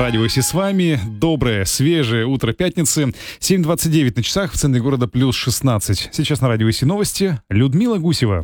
Радио Си с вами. Доброе, свежее утро пятницы. 7:29 на часах, в центре города плюс 16. Сейчас на Радио Си новости. Людмила Гусева.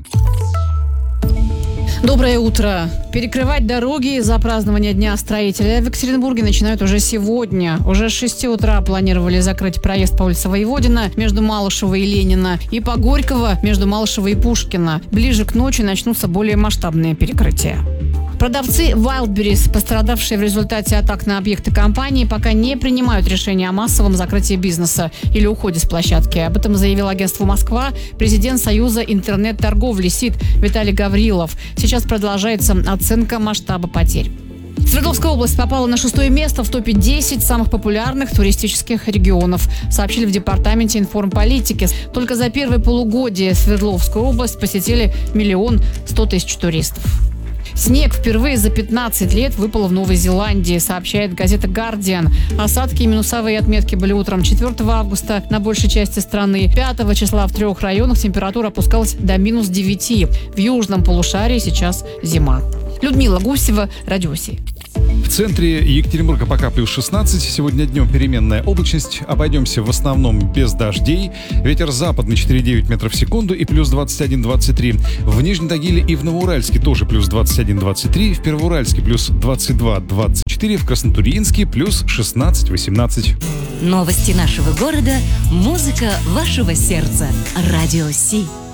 Доброе утро. Перекрывать дороги за празднование Дня строителя в Екатеринбурге начинают уже сегодня. Уже с 6 утра планировали закрыть проезд по улице Воеводина между Малышева и Ленина и по Горького между Малышева и Пушкина. Ближе к ночи начнутся более масштабные перекрытия. Продавцы Wildberries, пострадавшие в результате атак на объекты компании, пока не принимают решение о массовом закрытии бизнеса или уходе с площадки. Об этом заявил агентству «Москва» президент Союза интернет-торговли СИТ Виталий Гаврилов. Сейчас продолжается оценка масштаба потерь. Свердловская область попала на 6-е место в топе 10 самых популярных туристических регионов, сообщили в департаменте информполитики. Только за первое полугодие Свердловскую область посетили 1 100 000 туристов. Снег впервые за 15 лет выпал в Новой Зеландии, сообщает газета «Гардиан». Осадки и минусовые отметки были утром 4 августа на большей части страны. 5 числа в 3 районах температура опускалась до -9. В южном полушарии сейчас зима. Людмила Гусева, Радио Си. В центре Екатеринбурга пока плюс 16. Сегодня днем переменная облачность. Обойдемся в основном без дождей. Ветер западный 4,9 метров в секунду и плюс 21-23. В Нижнем Тагиле и в Новоуральске тоже плюс 21-23. В Первоуральске плюс 22-24. В Краснотурьинске плюс 16-18. Новости нашего города, музыка вашего сердца. Радио Си.